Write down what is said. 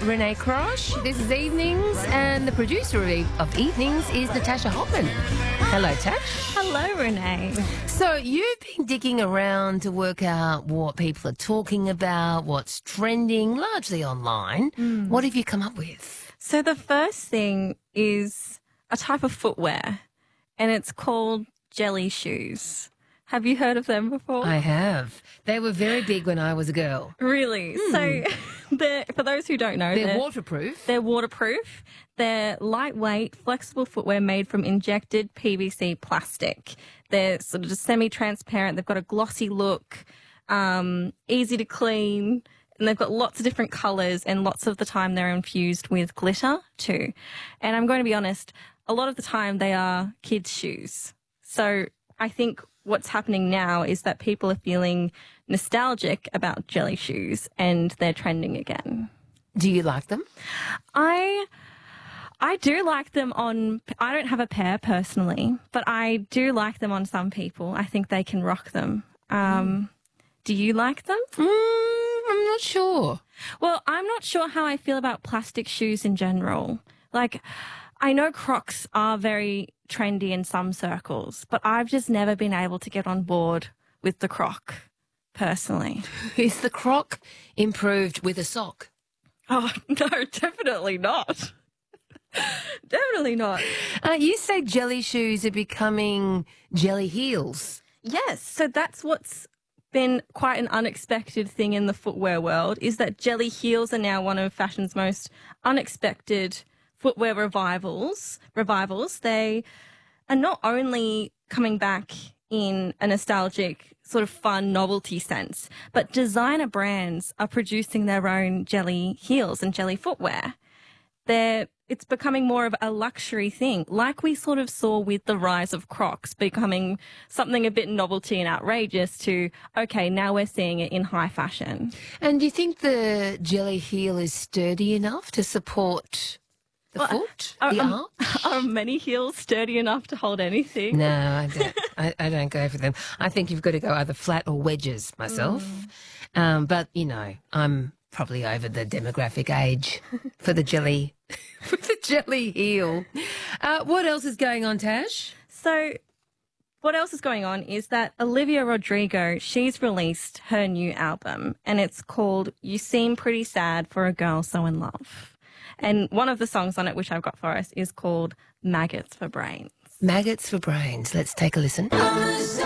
Renee Crosh. This is Evenings, and the producer of Evenings is Natasha Hoffman. Hello, Tash. Hello, Renee. So you've been digging around to work out what people are talking about, what's trending, largely online. What have you come up with? So the first thing is a type of footwear, and it's called jelly shoes. Have you heard of them before? I have. They were very big when I was a girl. Really? So for those who don't know, They're waterproof. They're waterproof. They're lightweight, flexible footwear made from injected PVC plastic. They're sort of just semi-transparent. They've got a glossy look, easy to clean, and they've got lots of different colours, and lots of the time they're infused with glitter too. And I'm going to be honest, a lot of the time they are kids' shoes. So I think what's happening now is that people are feeling nostalgic about jelly shoes and they're trending again. Do you like them? I do like them on, I don't have a pair personally, but I do like them on some people. I think they can rock them. Do you like them? I'm not sure. Well, I'm not sure how I feel about plastic shoes in general. Like, I know Crocs are very trendy in some circles, but I've just never been able to get on board with the Croc, personally. Is the Croc improved with a sock? Oh, no, definitely not. Definitely not. You say jelly shoes are becoming jelly heels. Yes, so that's what's been quite an unexpected thing in the footwear world, is that jelly heels are now one of fashion's most unexpected footwear revivals. They are not only coming back in a nostalgic sort of fun novelty sense, but designer brands are producing their own jelly heels and jelly footwear. It's becoming more of a luxury thing, like we sort of saw with the rise of Crocs becoming something a bit novelty and outrageous to, okay, now we're seeing it in high fashion. And do you think the jelly heel is sturdy enough to support the foot, the arch? Are many heels sturdy enough to hold anything? No, I don't. I don't go for them. I think you've got to go either flat or wedges myself. But, you know, I'm probably over the demographic age for the jelly heel. What else is going on, Tash? So what else is going on is that Olivia Rodrigo, she's released her new album, and it's called You Seem Pretty Sad for a Girl So in Love. And one of the songs on it, which I've got for us, is called Maggots for Brains. Maggots for Brains. Let's take a listen.